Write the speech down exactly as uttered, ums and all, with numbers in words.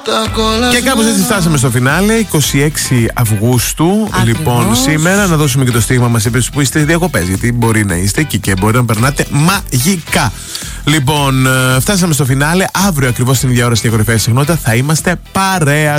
Και κάπως έτσι φτάσαμε στο φινάλε, είκοσι έξι Αυγούστου. Ακριβώς. Λοιπόν, σήμερα να δώσουμε και το στίγμα μας επίσης που είστε διακοπές. Γιατί μπορεί να είστε εκεί και μπορεί να περνάτε μαγικά. Λοιπόν, φτάσαμε στο φινάλε. Αύριο ακριβώς την ίδια ώρα στη Κορυφαία Συχνότητα θα είμαστε παρέα.